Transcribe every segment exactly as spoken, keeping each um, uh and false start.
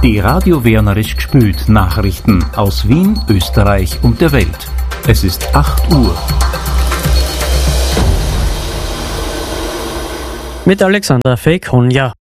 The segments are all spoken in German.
Die Radio Wernerisch gspült Nachrichten aus Wien, Österreich und der Welt. Es ist acht Uhr. Mit Alexander Fekonja.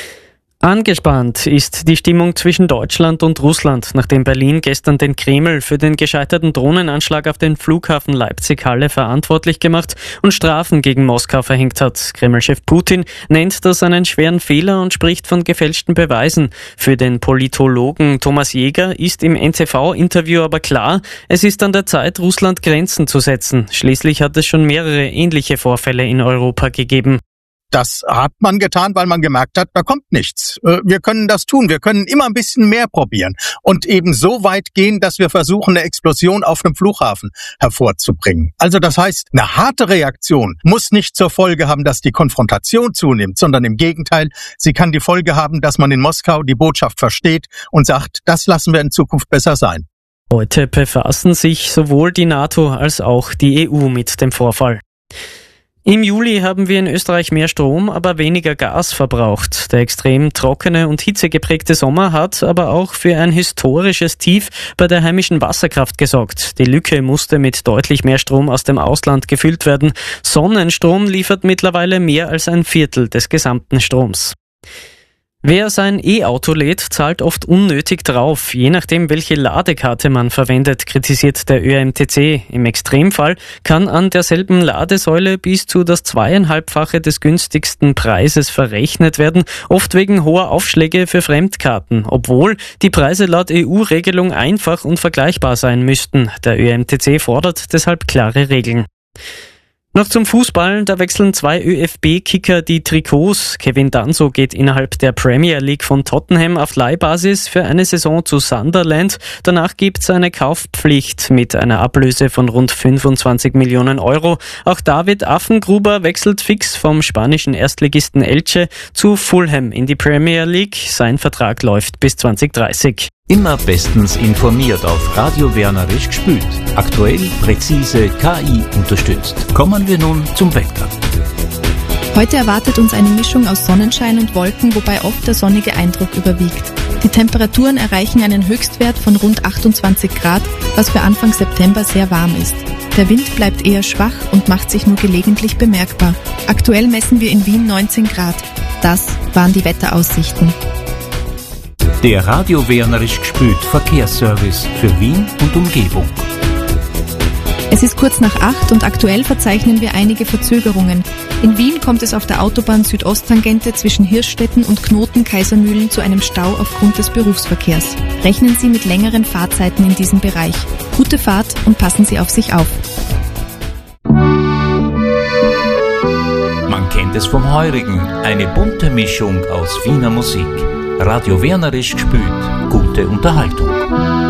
Angespannt ist die Stimmung zwischen Deutschland und Russland, nachdem Berlin gestern den Kreml für den gescheiterten Drohnenanschlag auf den Flughafen Leipzig-Halle verantwortlich gemacht und Strafen gegen Moskau verhängt hat. Kreml-Chef Putin nennt das einen schweren Fehler und spricht von gefälschten Beweisen. Für den Politologen Thomas Jäger ist im N T V-Interview aber klar, es ist an der Zeit, Russland Grenzen zu setzen. Schließlich hat es schon mehrere ähnliche Vorfälle in Europa gegeben. Das hat man getan, weil man gemerkt hat, da kommt nichts. Wir können das tun. Wir können immer ein bisschen mehr probieren und eben so weit gehen, dass wir versuchen, eine Explosion auf einem Flughafen hervorzubringen. Also das heißt, eine harte Reaktion muss nicht zur Folge haben, dass die Konfrontation zunimmt, sondern im Gegenteil, sie kann die Folge haben, dass man in Moskau die Botschaft versteht und sagt, das lassen wir in Zukunft besser sein. Heute befassen sich sowohl die NATO als auch die E U mit dem Vorfall. Im Juli haben wir in Österreich mehr Strom, aber weniger Gas verbraucht. Der extrem trockene und hitzegeprägte Sommer hat aber auch für ein historisches Tief bei der heimischen Wasserkraft gesorgt. Die Lücke musste mit deutlich mehr Strom aus dem Ausland gefüllt werden. Sonnenstrom liefert mittlerweile mehr als ein Viertel des gesamten Stroms. Wer sein E-Auto lädt, zahlt oft unnötig drauf, je nachdem, welche Ladekarte man verwendet, kritisiert der Ö M T C. Im Extremfall kann an derselben Ladesäule bis zu das zweieinhalbfache des günstigsten Preises verrechnet werden, oft wegen hoher Aufschläge für Fremdkarten, obwohl die Preise laut E U-Regelung einfach und vergleichbar sein müssten. Der Ö M T C fordert deshalb klare Regeln. Noch zum Fußball, da wechseln zwei Ö F B-Kicker die Trikots. Kevin Danso geht innerhalb der Premier League von Tottenham auf Leihbasis für eine Saison zu Sunderland. Danach gibt's eine Kaufpflicht mit einer Ablöse von rund fünfundzwanzig Millionen Euro. Auch David Affengruber wechselt fix vom spanischen Erstligisten Elche zu Fulham in die Premier League. Sein Vertrag läuft bis zwanzig dreißig. Immer bestens informiert auf Radio Wernerisch gspült. Aktuell, präzise, K I unterstützt. Kommen wir nun zum Wetter. Heute erwartet uns eine Mischung aus Sonnenschein und Wolken, wobei oft der sonnige Eindruck überwiegt. Die Temperaturen erreichen einen Höchstwert von rund achtundzwanzig Grad, was für Anfang September sehr warm ist. Der Wind bleibt eher schwach und macht sich nur gelegentlich bemerkbar. Aktuell messen wir in Wien neunzehn Grad. Das waren die Wetteraussichten. Der Radio Wernerisch gspült Verkehrsservice für Wien und Umgebung. Es ist kurz nach acht und aktuell verzeichnen wir einige Verzögerungen. In Wien kommt es auf der Autobahn Südosttangente zwischen Hirschstetten und Knoten Kaisermühlen zu einem Stau aufgrund des Berufsverkehrs. Rechnen Sie mit längeren Fahrzeiten in diesem Bereich. Gute Fahrt und passen Sie auf sich auf. Man kennt es vom Heurigen, eine bunte Mischung aus Wiener Musik. Radio Wernerisch gspült, gute Unterhaltung.